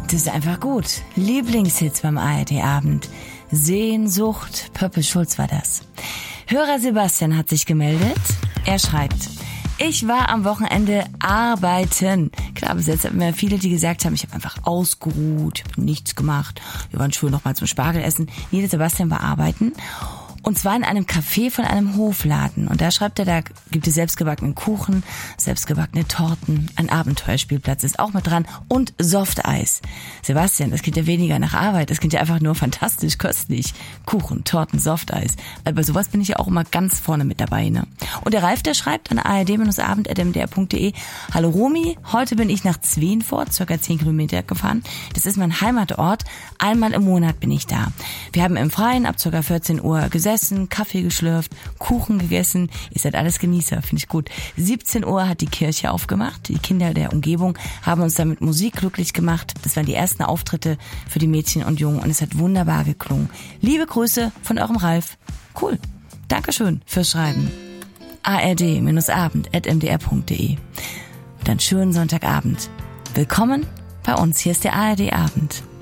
Das ist einfach gut. Lieblingshits beim ARD-Abend. Sehnsucht, Pöppel Schulz war das. Hörer Sebastian hat sich gemeldet. Er schreibt: Ich war am Wochenende arbeiten. Klar, bis jetzt hatten wir viele, die gesagt haben, ich habe einfach ausgeruht, habe nichts gemacht. Wir waren schön nochmal zum Spargel essen. Nee, der Sebastian war arbeiten. Und zwar in einem Café von einem Hofladen. Und da schreibt er, da gibt es selbstgebackenen Kuchen, selbstgebackene Torten, ein Abenteuerspielplatz ist auch mit dran und Softeis. Sebastian, das klingt ja weniger nach Arbeit, das klingt ja einfach nur fantastisch köstlich. Kuchen, Torten, Softeis. Weil bei sowas bin ich ja auch immer ganz vorne mit dabei, ne? Und der Ralf, der schreibt an ard-abend@mdr.de: Hallo Romy, heute bin ich nach Zweenfort, circa 10 Kilometer gefahren. Das ist mein Heimatort. Einmal im Monat bin ich da. Wir haben im Freien ab circa 14 Uhr gesessen, Kaffee geschlürft, Kuchen gegessen. Ihr seid alles Genießer, finde ich gut. 17 Uhr hat die Kirche aufgemacht. Die Kinder der Umgebung haben uns dann mit Musik glücklich gemacht. Das waren die ersten Auftritte für die Mädchen und Jungen und es hat wunderbar geklungen. Liebe Grüße von eurem Ralf. Cool. Dankeschön fürs Schreiben. ard-abend@mdr.de. Dann schönen Sonntagabend. Willkommen bei uns. Hier ist der ARD-Abend.